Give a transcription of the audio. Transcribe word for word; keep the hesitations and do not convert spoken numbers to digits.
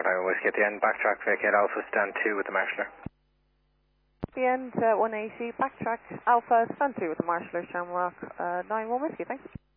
Bravo Tango Whiskey at the end, backtrack, vacate Alpha, stand two with the marshaller. The end, uh, one eighty, backtrack, Alpha, stand two with the marshaller, Shamrock, uh, nine one Whiskey, thanks.